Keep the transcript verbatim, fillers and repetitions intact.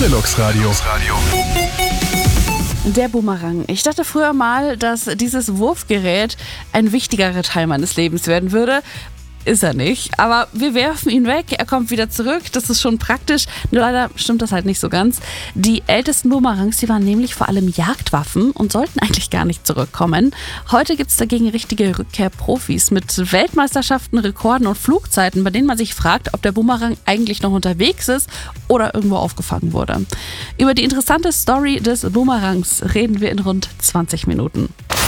Gorilux Radio. Der Boomerang. Ich dachte früher mal, dass dieses Wurfgerät ein wichtigerer Teil meines Lebens werden würde. Ist er nicht, aber wir werfen ihn weg, er kommt wieder zurück, das ist schon praktisch, nur leider stimmt das halt nicht so ganz. Die ältesten Boomerangs, die waren nämlich vor allem Jagdwaffen und sollten eigentlich gar nicht zurückkommen. Heute gibt es dagegen richtige Rückkehrprofis mit Weltmeisterschaften, Rekorden und Flugzeiten, bei denen man sich fragt, ob der Boomerang eigentlich noch unterwegs ist oder irgendwo aufgefangen wurde. Über die interessante Story des Boomerangs reden wir in rund zwanzig Minuten.